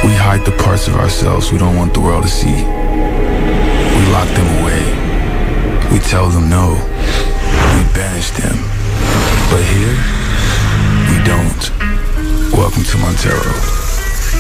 We hide the parts of ourselves we don't want the world to see. We lock them away. We tell them no. We banish them. But here, we don't. Welcome to Montero.